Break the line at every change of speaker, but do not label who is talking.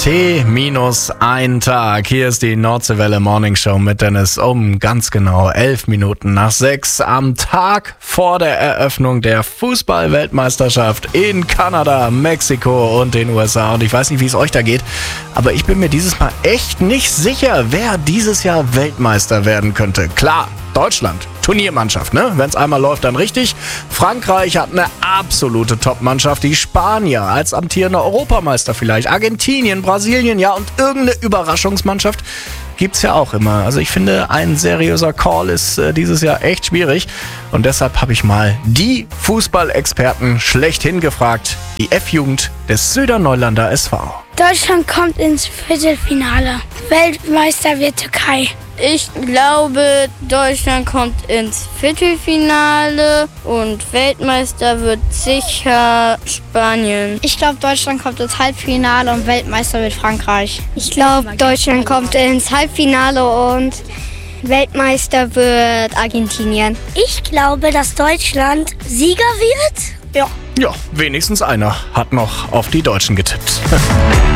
T-1 Tag. Hier ist die Nordseewelle Morning Show mit Dennis um ganz genau 11 Minuten nach 6 am Tag vor der Eröffnung der Fußball-Weltmeisterschaft in Kanada, Mexiko und den USA. Und ich weiß nicht, wie es euch da geht, aber ich bin mir dieses Mal echt nicht sicher, wer dieses Jahr Weltmeister werden könnte. Klar, Deutschland, Turniermannschaft, ne? Wenn es einmal läuft, dann richtig. Frankreich hat eine absolute Top-Mannschaft. Die Spanier als amtierender Europameister vielleicht. Argentinien, Brasilien, ja, und irgendeine Überraschungsmannschaft gibt's ja auch immer. Also ich finde, ein seriöser Call ist dieses Jahr echt schwierig. Und deshalb habe ich mal die Fußballexperten schlechthin gefragt. Die F-Jugend des Söderneuländer SV.
Deutschland kommt ins Viertelfinale. Weltmeister wird Türkei.
Ich glaube, Deutschland kommt ins Viertelfinale und Weltmeister wird sicher Spanien.
Ich glaube, Deutschland kommt ins Halbfinale und Weltmeister wird Frankreich.
Ich glaube, Deutschland kommt ins Halbfinale und Weltmeister wird Argentinien.
Ich glaube, dass Deutschland Sieger wird.
Ja, wenigstens einer hat noch auf die Deutschen getippt.